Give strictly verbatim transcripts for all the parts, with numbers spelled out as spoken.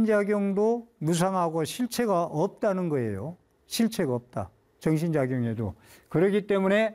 정신작용도 무상하고 실체가 없다는 거예요. 실체가 없다. 정신작용에도. 그렇기 때문에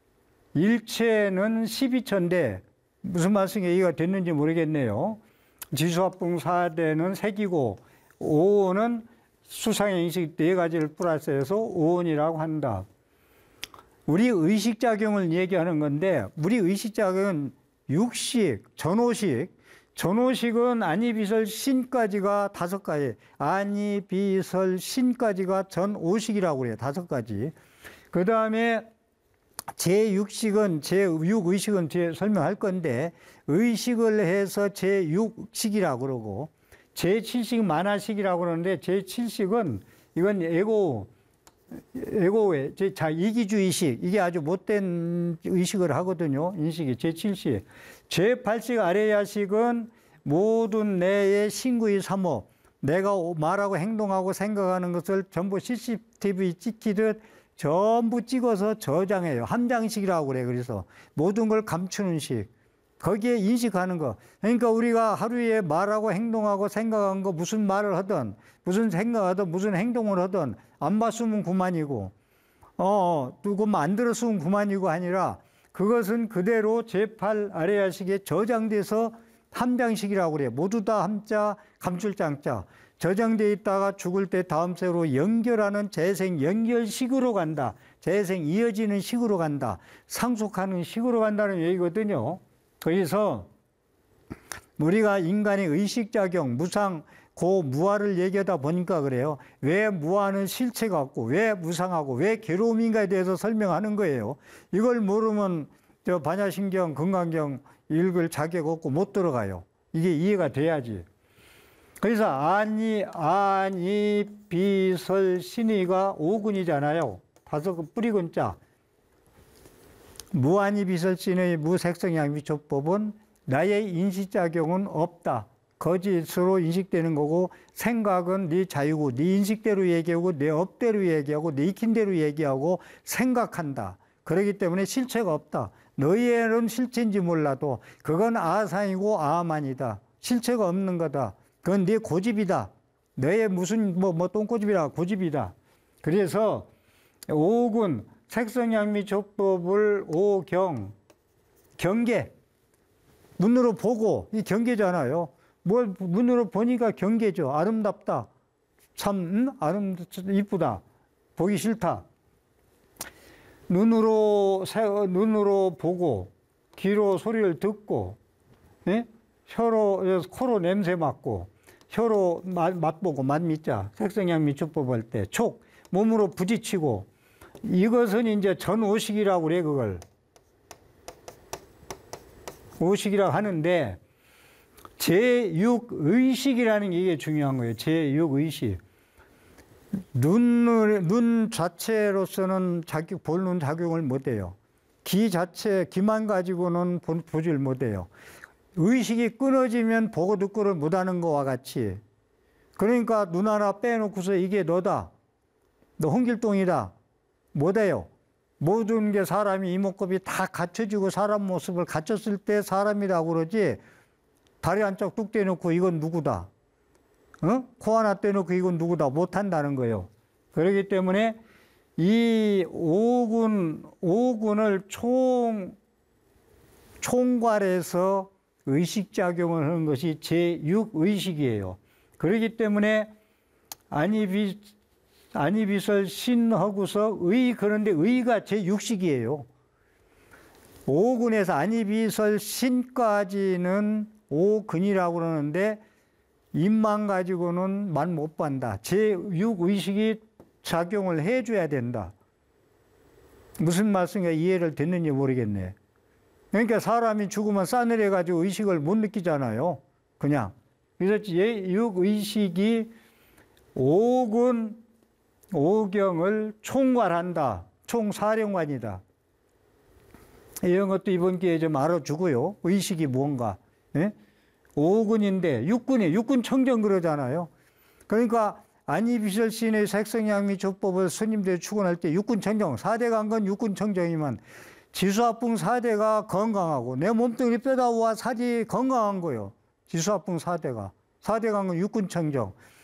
일체는 십이처인데 무슨 말씀이 이해가 됐는지 모르겠네요. 지수합동 사 대는 색이고 오온은 수상의 인식 네 가지를 플러스해서 오온이라고 한다. 우리 의식작용을 얘기하는 건데 우리 의식작용은 육식, 전오식, 전오식은 아니비설 신까지가 다섯 가지, 아니비설 신까지가 전오식이라고 그래요. 다섯 가지. 그 다음에 제육식은, 제육의식은 뒤에 설명할 건데, 의식을 해서 제육식이라고 그러고, 제칠식은 만화식이라고 그러는데, 제칠식은, 이건 에고, 에고의, 자, 이기주의식, 이게 아주 못된 의식을 하거든요. 인식이, 제칠식. 제팔식 아레야식은 모든 내의 신구의 삼호, 내가 말하고 행동하고 생각하는 것을 전부 씨씨티비 찍히듯 전부 찍어서 저장해요. 함장식이라고 그래. 그래서 모든 걸 감추는 식. 거기에 인식하는 거. 그러니까 우리가 하루에 말하고 행동하고 생각한 거 무슨 말을 하든 무슨 생각하든 무슨 행동을 하든 안 봤으면 그만이고 어, 누구 안 들었으면 그만이고 아니라 그것은 그대로 제팔 아레야식에 저장돼서 함장식이라고 그래요. 모두 다 함자, 감출장자. 저장돼 있다가 죽을 때 다음 세로 연결하는 재생 연결식으로 간다. 재생 이어지는 식으로 간다. 상속하는 식으로 간다는 얘기거든요. 그래서 우리가 인간의 의식작용, 무상, 고, 무아를 얘기하다 보니까 그래요. 왜 무아는 실체가 없고, 왜 무상하고, 왜 괴로움인가에 대해서 설명하는 거예요. 이걸 모르면 저 반야신경, 건강경 읽을 자격 없고 못 들어가요. 이게 이해가 돼야지. 그래서 아니, 아니, 비설, 신의가 오군이잖아요. 다섯 그 뿌리근자. 무아니, 비설, 신의, 무색성양미초법은 나의 인식작용은 없다. 거짓으로 인식되는 거고 생각은 네 자유고 네 인식대로 얘기하고 내 업대로 얘기하고 내 익힌대로 얘기하고 생각한다. 그렇기 때문에 실체가 없다. 너희는 실체인지 몰라도 그건 아상이고 아만이다. 실체가 없는 거다. 그건 네 고집이다. 너의 무슨 뭐, 뭐 똥고집이라 고집이다. 그래서 오군 색성양미초법을 오경 경계 눈으로 보고 이 경계잖아요. 뭘 눈으로 보니까 경계죠. 아름답다. 참 음? 아름 이쁘다. 보기 싫다. 눈으로 눈으로 보고 귀로 소리를 듣고 예? 혀로 코로 냄새 맡고 혀로 맛, 맛보고 맛미자 색성양미초법 할 때 촉 몸으로 부딪히고 이것은 이제 전오식이라고 그래. 그걸 오식이라고 하는데 제육의식이라는 게 이게 중요한 거예요. 제육의식. 눈을, 눈 자체로서는 자기, 볼눈 작용을 못해요. 귀 자체, 귀만 가지고는 보, 보질 못해요. 의식이 끊어지면 보고 듣고를 못하는 거와 같이. 그러니까 눈 하나 빼놓고서 이게 너다. 너 홍길동이다. 못해요. 모든 게 사람이 이목구비 다 갖춰지고 사람 모습을 갖췄을 때 사람이라고 그러지 다리 한쪽 뚝 떼놓고 이건 누구다. 어? 코 하나 떼놓고 이건 누구다. 못한다는 거예요. 그렇기 때문에 이 오군, 오군을 총, 총괄해서 의식작용을 하는 것이 제육의식이에요. 그렇기 때문에 아니비, 아니비설 신하고서 의, 그런데 의가 제육식이에요. 오군에서 아니비설 신까지는 오근이라고 그러는데 입만 가지고는 말 못 반다. 제육의식이 작용을 해줘야 된다. 무슨 말씀인가 이해를 됐는지 모르겠네. 그러니까 사람이 죽으면 싸늘해가지고 의식을 못 느끼잖아요. 그냥. 그래서 제육의식이 오군, 오경을 총괄한다. 총사령관이다. 이런 것도 이번 기회에 좀 알아주고요. 의식이 뭔가. 예? 오군인데 육군이 육군 청정 그러잖아요. 그러니까 아니비설 신의 색성양미초법을 스님들이 추구할 때 육군 청정, 사 대 간건 육군 청정이면 지수합풍 사 대가 건강하고 내 몸뚱이 뼈다와 살이 건강한 거예요. 지수합풍 사 대가 사 대 강은 육군청정.